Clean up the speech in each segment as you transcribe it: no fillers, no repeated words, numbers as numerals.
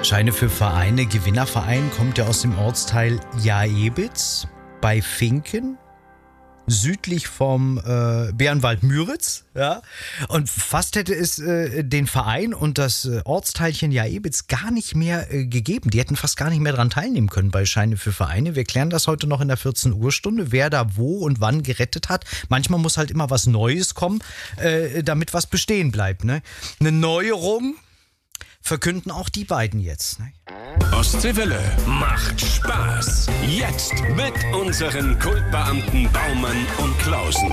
Scheine für Vereine. Gewinnerverein kommt ja aus dem Ortsteil Jaebitz bei Finken, südlich vom Bärenwald Müritz. Ja? Und fast hätte es den Verein und das Ortsteilchen Jaebitz gar nicht mehr gegeben. Die hätten fast gar nicht mehr daran teilnehmen können bei Scheine für Vereine. Wir klären das heute noch in der 14 Uhr Stunde, wer da wo und wann gerettet hat. Manchmal muss halt immer was Neues kommen, damit was bestehen bleibt. Ne? Eine Neuerung verkünden auch die beiden jetzt. Ne? Ostseewelle macht Spaß. Jetzt mit unseren Kultbeamten Baumann und Klausen.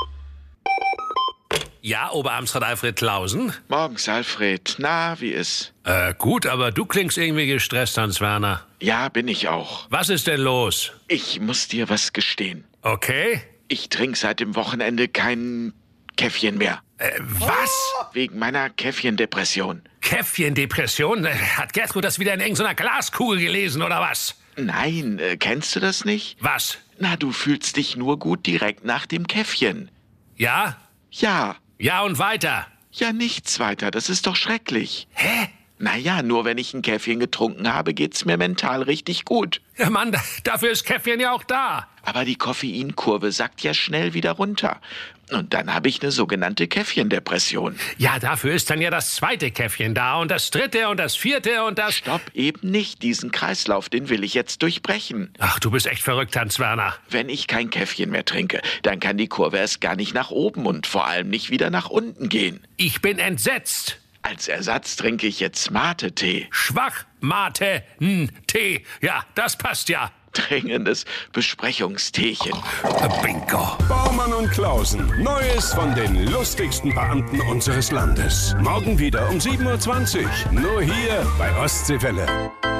Ja, Oberamtsrat Alfred Klausen? Morgens, Alfred. Na, wie ist? Gut, aber du klingst irgendwie gestresst, Hans-Werner. Ja, bin ich auch. Was ist denn los? Ich muss dir was gestehen. Okay. Ich trinke seit dem Wochenende kein Käffchen mehr. Was? Wegen meiner Käffchendepression. Käffchendepression? Hat Gertrud das wieder in irgendeiner Glaskugel gelesen, oder was? Nein, kennst du das nicht? Was? Na, du fühlst dich nur gut direkt nach dem Käffchen. Ja? Ja. Ja und weiter? Ja, nichts weiter. Das ist doch schrecklich. Hä? Naja, nur wenn ich ein Käffchen getrunken habe, geht's mir mental richtig gut. Ja, Mann, dafür ist Käffchen ja auch da. Aber die Koffeinkurve sackt ja schnell wieder runter. Und dann habe ich eine sogenannte Käffchendepression. Ja, dafür ist dann ja das zweite Käffchen da und das dritte und das vierte und das... Stopp, eben nicht. Diesen Kreislauf, den will ich jetzt durchbrechen. Ach, du bist echt verrückt, Hans-Werner. Wenn ich kein Käffchen mehr trinke, dann kann die Kurve erst gar nicht nach oben und vor allem nicht wieder nach unten gehen. Ich bin entsetzt. Als Ersatz trinke ich jetzt Mate-Tee. Schwach-Mate-Tee. Ja, das passt ja. Dringendes Besprechungsteechen. Bingo. Baumann und Klausen. Neues von den lustigsten Beamten unseres Landes. Morgen wieder um 7:20 Uhr. Nur hier bei Ostseewelle.